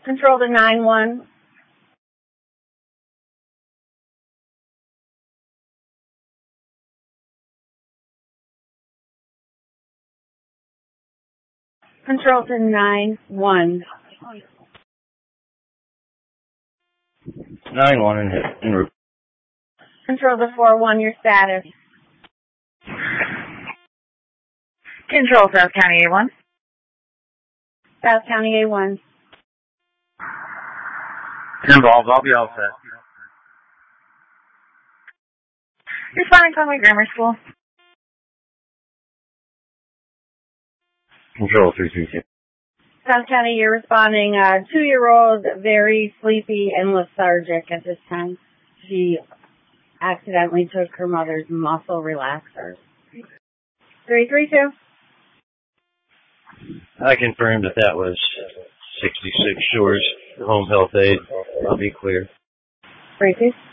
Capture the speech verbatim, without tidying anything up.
Control to nine one. Control to nine one. nine one and hit. En route. Control to four one, your status. Control South County A one. South County A one. Involved, I'll be all set. Responding Conway Grammar School. Control three three two. South County, you're responding. Uh, two-year-old, very sleepy and lethargic at this time. She accidentally took her mother's muscle relaxers. three three two. I confirmed that that was sixty-six Shores Home Health Aid. I'll be clear. three two.